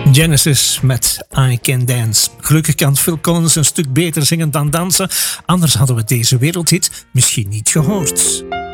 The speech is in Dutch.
Genesis met I Can Dance. Gelukkig kan Phil Collins een stuk beter zingen dan dansen, anders hadden we deze wereldhit misschien niet gehoord.